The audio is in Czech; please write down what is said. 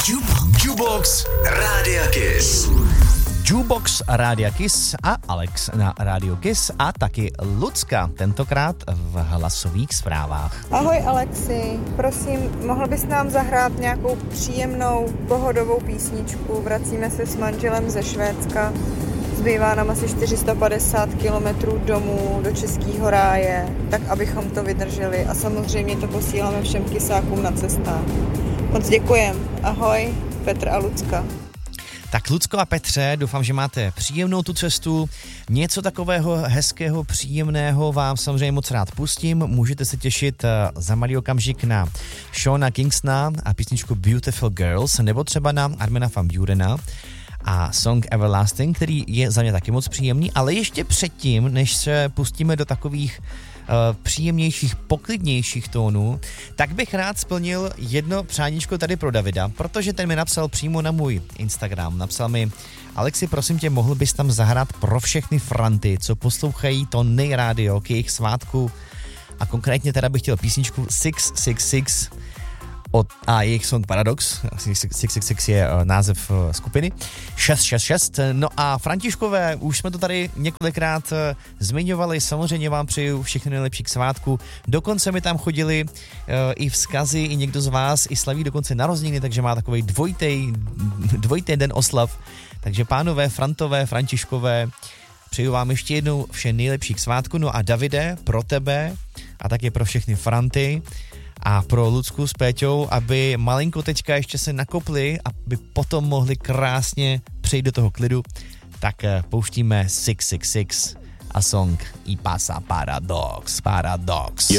Jukebox Rádia Kiss. Jukebox Rádia Kiss a Alex na Rádio Kiss a taky Lucka, tentokrát v hlasových zprávách. Ahoj Alexi, prosím, mohl bys nám zahrát nějakou příjemnou, pohodovou písničku? Vracíme se s manželem ze Švédska. Zbývá nám asi 450 kilometrů domů do Českého ráje, tak abychom to vydrželi a samozřejmě to posíláme všem kysákům na cestách. Moc děkujem. Ahoj, Petr a Lucka. Tak Lucko a Petře, doufám, že máte příjemnou tu cestu. Něco takového hezkého, příjemného vám samozřejmě moc rád pustím. Můžete se těšit za malý okamžik na Seana Kingstona a písničku Beautiful Girls, nebo třeba na Armina van Burena a song Everlasting, který je za mě taky moc příjemný, ale ještě předtím, než se pustíme do takových příjemnějších, poklidnějších tónů, tak bych rád splnil jedno přáníčko tady pro Davida, protože ten mi napsal přímo na můj Instagram. Napsal mi: Alexi, prosím tě, mohl bys tam zahrát pro všechny franty, co poslouchají to nejrádio k jejich svátku, a konkrétně teda bych chtěl písničku 666 a jejich song Paradox. 666 je název skupiny. 666. No a Františkové, už jsme to tady několikrát zmiňovali, samozřejmě vám přeju všechny nejlepší k svátku. Dokonce mi tam chodili i vzkazy, i někdo z vás i slaví dokonce narozeniny, takže má takovej dvojitý den oslav. Takže pánové, Frantové, Františkové, přeju vám ještě jednou vše nejlepší k svátku. No a Davide, pro tebe a taky pro všechny Franty a pro Lucku s Péťou, aby malinko teďka ještě se nakopli, aby potom mohli krásně přejít do toho klidu, tak pouštíme 666 a song I pasa Paradox.